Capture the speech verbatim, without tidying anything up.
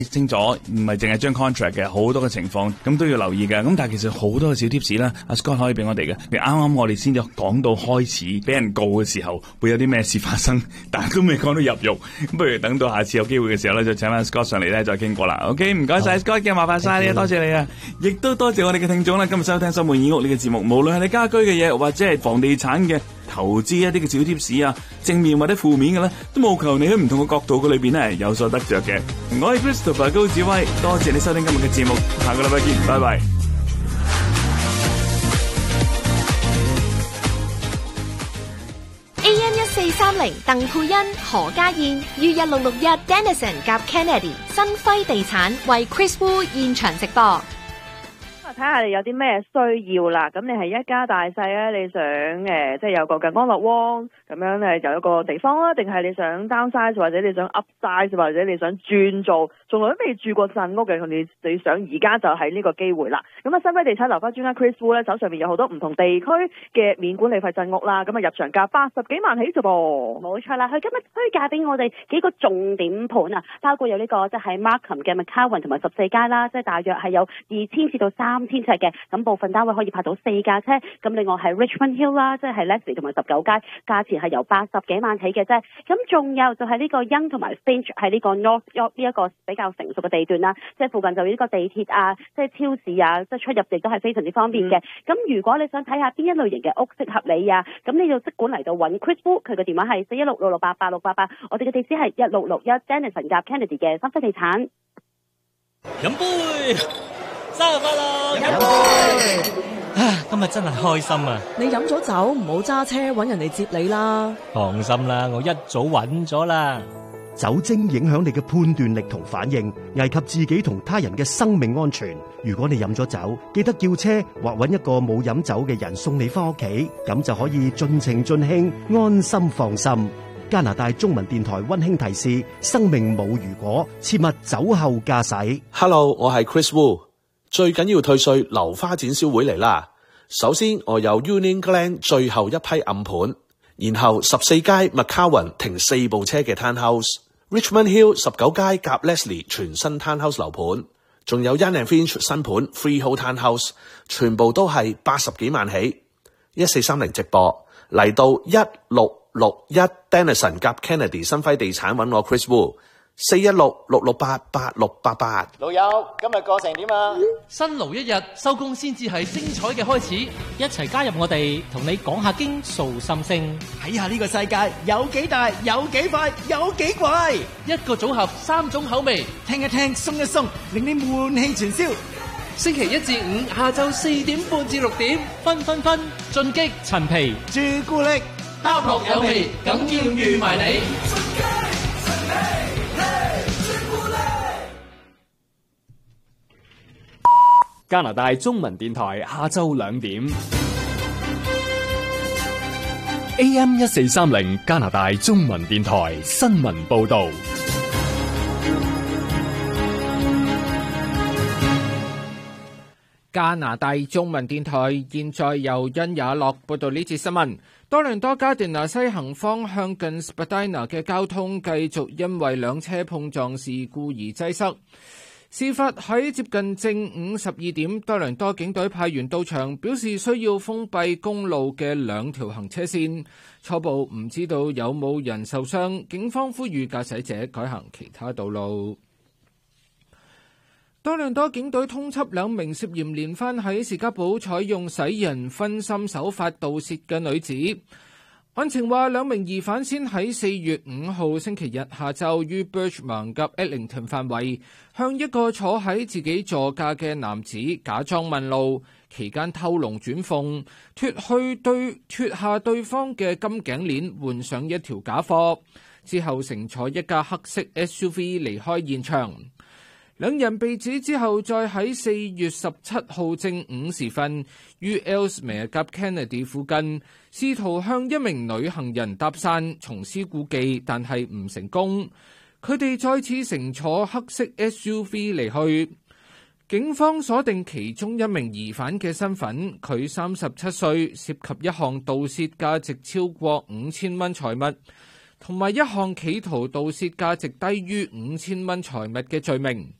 清楚，唔係淨係張 contract 嘅，好多嘅情況咁都要留意嘅。咁但係其實好多嘅小 tips 啦，阿 Scott 可以俾我哋嘅。你啱啱我哋先至講到開始俾人告嘅時候，會有啲咩事發生，但係都未講到入獄。咁不如等到下次有機會嘅時候咧，就請翻 Scott 上嚟咧再傾過啦。OK， 唔該晒 Scott 嘅，麻煩晒你，多謝你啊！亦都多謝我哋嘅聽眾啦，今日收聽《生活演屋》呢個節目，無論係你家居嘅嘢，或者係房地產嘅投資一啲嘅小 tips 啊，正面或者負面嘅咧，都務求你喺唔同嘅角度嘅裏邊咧有所得着嘅。我係 Christopher 高志威，多謝你收聽今日嘅節目，下個禮拜見，拜拜。 A M 一四三零鄧佩欣、何家燕於一六六一 Dennison 夾 Kennedy 新輝地產為 Chris Wu 現場直播。 睇下你有啲咩需要啦，咁你係一家大細咧，你想誒、呃、即係有個嘅安樂窩咁樣誒，有一個地方啦，定係你想 downsize 或者你想 upsize 或者你想轉做，從來都未住過鎮屋嘅，你你想而家就係呢個機會啦。咁啊，新輝地產樓花專家 Chris Wu 咧手上面有好多唔同地區嘅免管理費鎮屋啦，咁啊入場價八十幾萬起啫噃。 冇錯啦，佢今日推介俾我哋幾個重點盤啊，包括有呢、這個即係 Markham 嘅 McCowan 同埋十四街啦，即係大約係有二千至到三千尺嘅，咁部分單位可以泊到四架車。咁另外係 Richmond Hill 啦，即係 Leslie 同埋十九街，價錢係由八十幾萬起嘅啫。咁仲有就係呢個 Young 同埋 Finch 係呢個 North York 呢一個比較成熟嘅地段啦，即係附近就呢個地鐵啊，即係超市啊，即係出入亦都係非常之方便嘅。咁、嗯、如果你想睇下邊一類型嘅屋適合你啊，咁你就即管嚟到揾 Chris Wu， 佢嘅電話係四一六六六八八六八八，我哋嘅地址係一六六一 Dennison 夾 Kennedy 嘅新輝地產。 飲杯，生日快樂！飲杯。啊，今日真係開心啊！ 你飲咗酒唔好揸車，揾人嚟接你啦。 放心啦，我一早揾咗啦。 酒精影響你嘅判斷力同反應，危及自己同他人嘅生命安全。如果你飲咗酒，記得叫車或揾一個冇飲酒嘅人送你翻屋企，咁就可以盡情盡興，安心放心。加拿大中文電台溫馨提示：生命冇如果，切勿酒後駕駛。 Hello， 我係 Chris Wu。最緊要退稅樓花展銷會嚟啦！首先我有 Union Glen 最後一批暗盤，然後十四街 McCowan 停四部車嘅 Townhouse，Richmond Hill 十九街夾 Leslie 全新 Townhouse 樓盤，仲有 Young and Finch 新盤 Freehold Townhouse， 全部都係八十幾萬起。一四三零直播嚟到一六六一 Dennison 夾 Kennedy 新輝地產揾我 Chris Wu。四一六六六八八六八八， 老友，今日過成點啊？ 辛勞一日，收工先至係精彩嘅開始。一齊加入我哋，同你講下經，訴心聲， 睇下呢個世界有幾大，有幾快，有幾怪。 一個組合，三種口味， 聽一聽，鬆一鬆，令你悶氣全消。 星期一至五下晝四點半至六點，分分分進擊陳皮朱古力， 包撲有味，梗要預埋你。 加拿大中文電台下晝兩點 A M 一四三零加拿大中文電台新聞報道。 加拿大中文電台現在由殷雅樂報道呢節新聞。多倫多加甸拿西行方向近 Spadina 嘅交通繼續因為兩車碰撞事故而擠塞。事發喺接近正午十二點，多倫多警隊派員到場，表示需要封閉公路嘅兩條行車線。初步唔知道有冇人受傷，警方呼籲駕駛者改行其他道路。多倫多警隊通緝兩名涉嫌連番喺士嘉堡採用使人分心手法盜竊嘅女子。案情話，兩名疑犯先喺四月五號星期日下晝於 Birchmount 及 Eglinton 範圍向一個坐喺自己座駕嘅男子假裝問路，期間偷龍轉鳳，脫去對脫下對方嘅金頸鏈，換上一條假貨，之後乘坐一架黑色 S U V 離開現場。兩人被指之後再喺四月十七號正午時分於 Ellesmere 及 Kennedy 附近試圖向一名女行人搭訕，重施故技，但係唔成功。佢哋再次乘坐黑色 S U V 離去。警方鎖定其中一名疑犯嘅身份，佢三十七歲，涉及一項盜竊價值超過五千蚊財物。 同埋一項企圖盜竊價值低於五千蚊財物嘅罪名。